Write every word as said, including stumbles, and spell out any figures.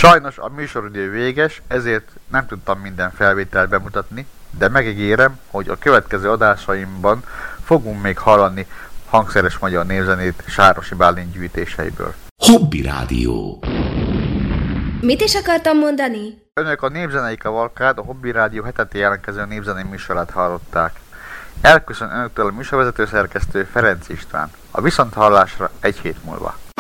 Sajnos a műsoridő véges, ezért nem tudtam minden felvételt bemutatni, de megígérem, hogy a következő adásaimban fogunk még hallani hangszeres magyar népzenét Sárosi Bálint gyűjtéseiből. Hobby Rádió. Mit is akartam mondani? Önök a Népzenei Kavalkád, a Hobby Rádió heteti jelentkező népzenei műsorát hallották. Elköszön önöktől a műsorvezető szerkesztő Ferenc István. A viszonthallásra egy hét múlva.